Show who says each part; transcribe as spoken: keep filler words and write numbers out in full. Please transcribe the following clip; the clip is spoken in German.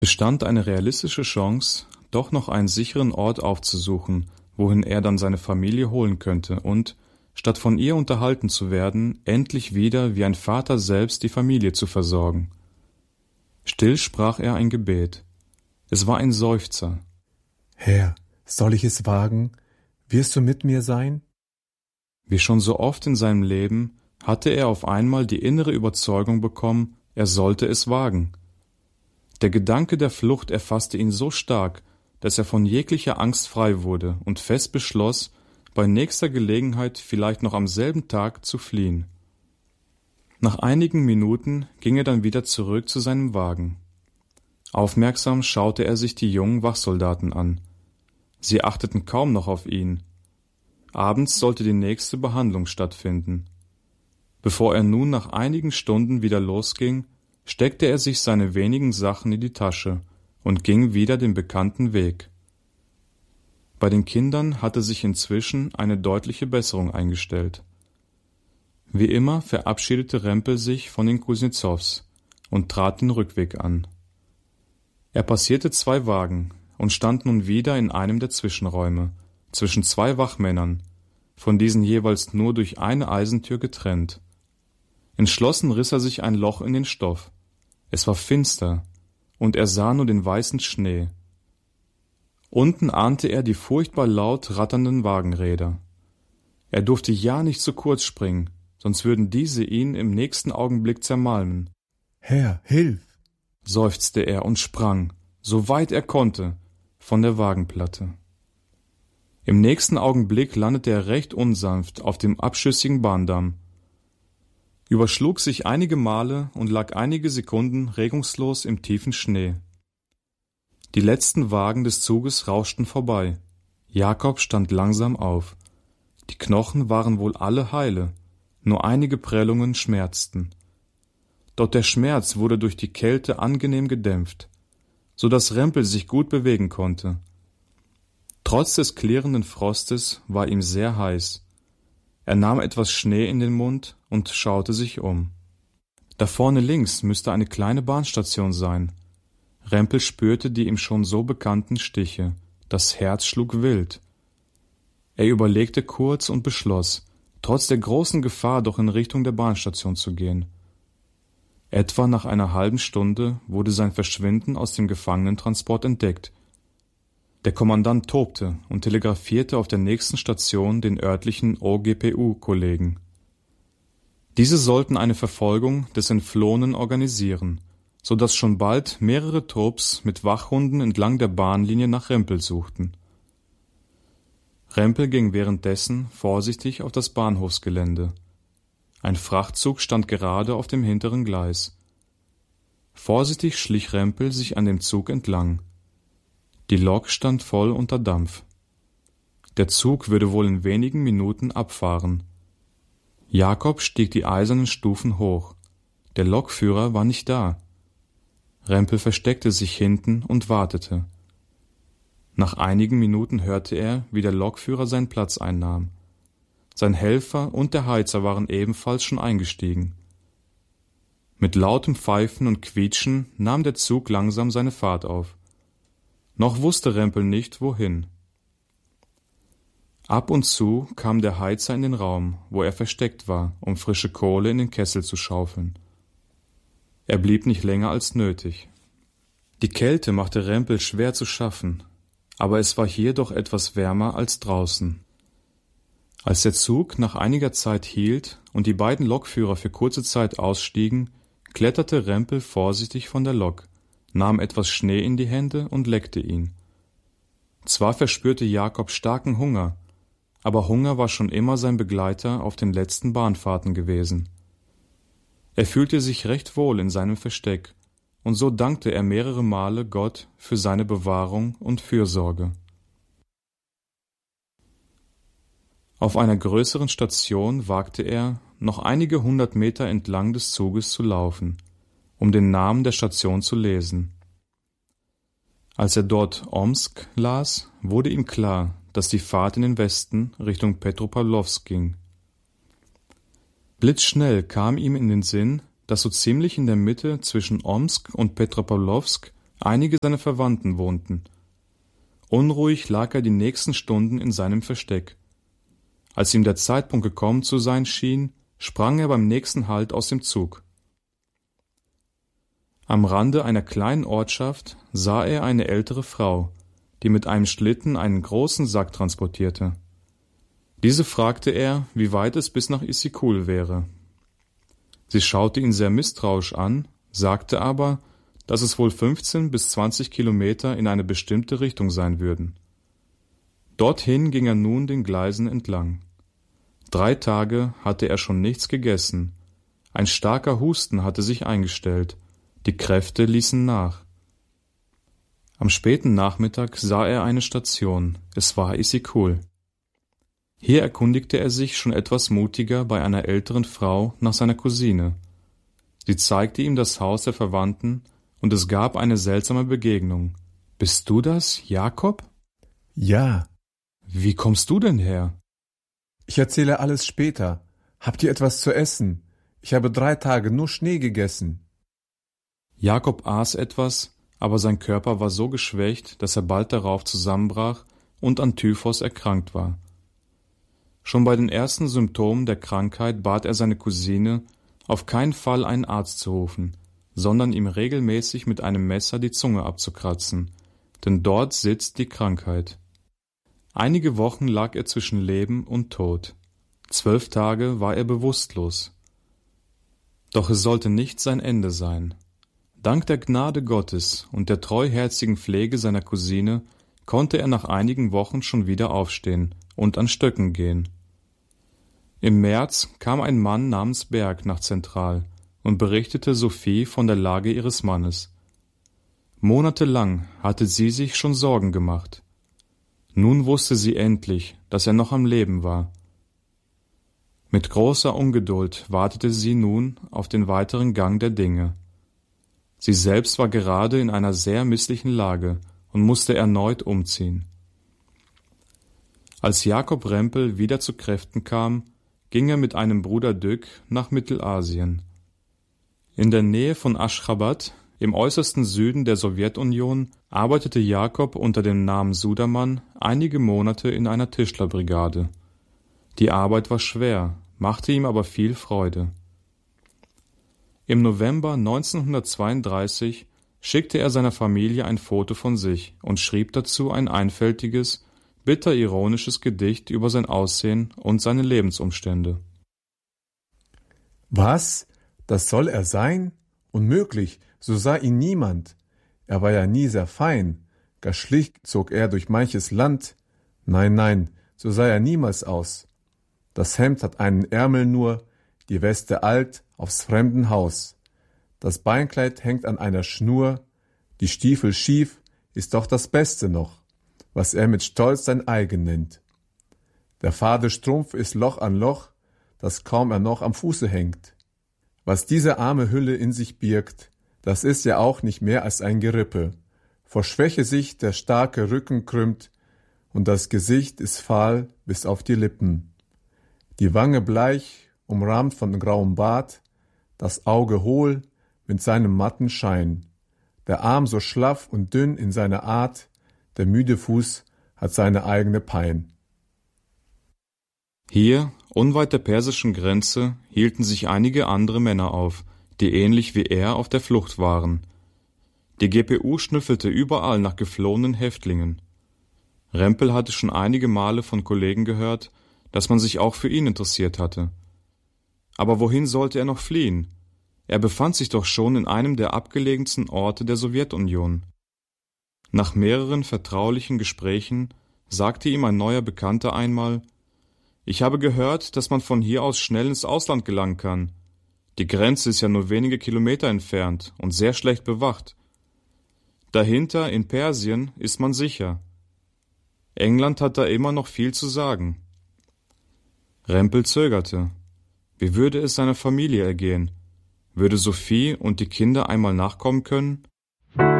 Speaker 1: Bestand eine realistische Chance, doch noch einen sicheren Ort aufzusuchen, wohin er dann seine Familie holen könnte und, statt von ihr unterhalten zu werden, endlich wieder wie ein Vater selbst die Familie zu versorgen. Still sprach er ein Gebet. Es war ein Seufzer.
Speaker 2: Herr, soll ich es wagen? Wirst du mit mir sein?
Speaker 1: Wie schon so oft in seinem Leben hatte er auf einmal die innere Überzeugung bekommen, er sollte es wagen. Der Gedanke der Flucht erfasste ihn so stark, dass er von jeglicher Angst frei wurde und fest beschloss, bei nächster Gelegenheit vielleicht noch am selben Tag zu fliehen. Nach einigen Minuten ging er dann wieder zurück zu seinem Wagen. Aufmerksam schaute er sich die jungen Wachsoldaten an. Sie achteten kaum noch auf ihn. Abends sollte die nächste Behandlung stattfinden. Bevor er nun nach einigen Stunden wieder losging, steckte er sich seine wenigen Sachen in die Tasche und ging wieder den bekannten Weg. Bei den Kindern hatte sich inzwischen eine deutliche Besserung eingestellt. Wie immer verabschiedete Rempel sich von den Kuznetsovs und trat den Rückweg an. Er passierte zwei Wagen und stand nun wieder in einem der Zwischenräume, zwischen zwei Wachmännern, von diesen jeweils nur durch eine Eisentür getrennt. Entschlossen riss er sich ein Loch in den Stoff. Es war finster, und er sah nur den weißen Schnee. Unten ahnte er die furchtbar laut ratternden Wagenräder. Er durfte ja nicht zu kurz springen, sonst würden diese ihn im nächsten Augenblick zermalmen.
Speaker 2: »Herr, hilf!«
Speaker 1: seufzte er und sprang, so weit er konnte, von der Wagenplatte. Im nächsten Augenblick landete er recht unsanft auf dem abschüssigen Bahndamm, überschlug sich einige Male und lag einige Sekunden regungslos im tiefen Schnee. Die letzten Wagen des Zuges rauschten vorbei. Jakob stand langsam auf. Die Knochen waren wohl alle heile, nur einige Prellungen schmerzten. Doch der Schmerz wurde durch die Kälte angenehm gedämpft, so dass Rempel sich gut bewegen konnte. Trotz des klirrenden Frostes war ihm sehr heiß. Er nahm etwas Schnee in den Mund und schaute sich um. Da vorne links müsste eine kleine Bahnstation sein. Rempel spürte die ihm schon so bekannten Stiche. Das Herz schlug wild. Er überlegte kurz und beschloss, trotz der großen Gefahr doch in Richtung der Bahnstation zu gehen. Etwa nach einer halben Stunde wurde sein Verschwinden aus dem Gefangenentransport entdeckt. Der Kommandant tobte und telegrafierte auf der nächsten Station den örtlichen O G P U-Kollegen. Diese sollten eine Verfolgung des Entflohenen organisieren, so dass schon bald mehrere Trupps mit Wachhunden entlang der Bahnlinie nach Rempel suchten. Rempel ging währenddessen vorsichtig auf das Bahnhofsgelände. Ein Frachtzug stand gerade auf dem hinteren Gleis. Vorsichtig schlich Rempel sich an dem Zug entlang. Die Lok stand voll unter Dampf. Der Zug würde wohl in wenigen Minuten abfahren. Jakob stieg die eisernen Stufen hoch. Der Lokführer war nicht da. Rempel versteckte sich hinten und wartete. Nach einigen Minuten hörte er, wie der Lokführer seinen Platz einnahm. Sein Helfer und der Heizer waren ebenfalls schon eingestiegen. Mit lautem Pfeifen und Quietschen nahm der Zug langsam seine Fahrt auf. Noch wusste Rempel nicht, wohin. Ab und zu kam der Heizer in den Raum, wo er versteckt war, um frische Kohle in den Kessel zu schaufeln. Er blieb nicht länger als nötig. Die Kälte machte Rempel schwer zu schaffen, aber es war hier doch etwas wärmer als draußen. Als der Zug nach einiger Zeit hielt und die beiden Lokführer für kurze Zeit ausstiegen, kletterte Rempel vorsichtig von der Lok, nahm etwas Schnee in die Hände und leckte ihn. Zwar verspürte Jakob starken Hunger, aber Hunger war schon immer sein Begleiter auf den letzten Bahnfahrten gewesen. Er fühlte sich recht wohl in seinem Versteck, und so dankte er mehrere Male Gott für seine Bewahrung und Fürsorge. Auf einer größeren Station wagte er, noch einige hundert Meter entlang des Zuges zu laufen, um den Namen der Station zu lesen. Als er dort Omsk las, wurde ihm klar, dass die Fahrt in den Westen Richtung Petropawlowsk ging. Blitzschnell kam ihm in den Sinn, dass so ziemlich in der Mitte zwischen Omsk und Petropawlowsk Einige seiner Verwandten wohnten. Unruhig lag er die nächsten Stunden in seinem Versteck. Als ihm der Zeitpunkt gekommen zu sein schien, sprang er beim nächsten Halt aus dem Zug. Am Rande einer kleinen Ortschaft sah er eine ältere Frau, die mit einem Schlitten einen großen Sack transportierte. Diese fragte er, wie weit es bis nach Issyk-Kul wäre. Sie schaute ihn sehr misstrauisch an, sagte aber, dass es wohl fünfzehn bis zwanzig Kilometer in eine bestimmte Richtung sein würden. Dorthin ging er nun den Gleisen entlang. Drei Tage hatte er schon nichts gegessen. Ein starker Husten hatte sich eingestellt. Die Kräfte ließen nach. Am späten Nachmittag sah er eine Station. Es war Issyk-Kul. Hier erkundigte er sich schon etwas mutiger bei einer älteren Frau nach seiner Cousine. Sie zeigte ihm das Haus der Verwandten, und es gab eine seltsame Begegnung. »Bist du das, Jakob?«
Speaker 2: »Ja.«
Speaker 1: »Wie kommst du denn her?«
Speaker 2: »Ich erzähle alles später. Habt ihr etwas zu essen? Ich habe drei Tage nur Schnee gegessen.«
Speaker 1: Jakob aß etwas, aber sein Körper war so geschwächt, dass er bald darauf zusammenbrach und an Typhus erkrankt war. Schon bei den ersten Symptomen der Krankheit bat er seine Cousine, auf keinen Fall einen Arzt zu rufen, sondern ihm regelmäßig mit einem Messer die Zunge abzukratzen, denn dort sitzt die Krankheit. Einige Wochen lag er zwischen Leben und Tod. Zwölf Tage war er bewusstlos. Doch es sollte nicht sein Ende sein. Dank der Gnade Gottes und der treuherzigen Pflege seiner Cousine konnte er nach einigen Wochen schon wieder aufstehen und an Stöcken gehen. Im März kam ein Mann namens Berg nach Zentral und berichtete Sophie von der Lage ihres Mannes. Monatelang hatte sie sich schon Sorgen gemacht. Nun wusste sie endlich, dass er noch am Leben war. Mit großer Ungeduld wartete sie nun auf den weiteren Gang der Dinge. Sie selbst war gerade in einer sehr misslichen Lage und musste erneut umziehen. Als Jakob Rempel wieder zu Kräften kam, ging er mit einem Bruder Dück nach Mittelasien. In der Nähe von Aschchabad, im äußersten Süden der Sowjetunion, arbeitete Jakob unter dem Namen Sudermann einige Monate in einer Tischlerbrigade. Die Arbeit war schwer, machte ihm aber viel Freude. Im November neunzehnhundertzweiunddreißig schickte er seiner Familie ein Foto von sich und schrieb dazu ein einfältiges, bitter ironisches Gedicht über sein Aussehen und seine Lebensumstände.
Speaker 2: »Was? Das soll er sein? Unmöglich, so sah ihn niemand. Er war ja nie sehr fein, gar schlicht zog er durch manches Land. Nein, nein, so sah er niemals aus. Das Hemd hat einen Ärmel nur, die Weste alt, aufs fremden Haus. Das Beinkleid hängt an einer Schnur, die Stiefel schief, ist doch das Beste noch, was er mit Stolz sein eigen nennt. Der fade Strumpf ist Loch an Loch, das kaum er noch am Fuße hängt. Was diese arme Hülle in sich birgt, das ist ja auch nicht mehr als ein Gerippe. Vor Schwäche sich der starke Rücken krümmt, und das Gesicht ist fahl bis auf die Lippen. Die Wange bleich, umrahmt von grauem Bart, das Auge hohl mit seinem matten Schein. Der Arm so schlaff und dünn in seiner Art, der müde Fuß hat seine eigene Pein.«
Speaker 1: Hier, unweit der persischen Grenze, hielten sich einige andere Männer auf, die ähnlich wie er auf der Flucht waren. Die G P U schnüffelte überall nach geflohenen Häftlingen. Rempel hatte schon einige Male von Kollegen gehört, dass man sich auch für ihn interessiert hatte. Aber wohin sollte er noch fliehen? Er befand sich doch schon in einem der abgelegensten Orte der Sowjetunion. Nach mehreren vertraulichen Gesprächen sagte ihm ein neuer Bekannter einmal: »Ich habe gehört, dass man von hier aus schnell ins Ausland gelangen kann. Die Grenze ist ja nur wenige Kilometer entfernt und sehr schlecht bewacht. Dahinter, in Persien, ist man sicher. England hat da immer noch viel zu sagen.« Rempel zögerte. Wie würde es seiner Familie ergehen? Würde Sophie und die Kinder einmal nachkommen können?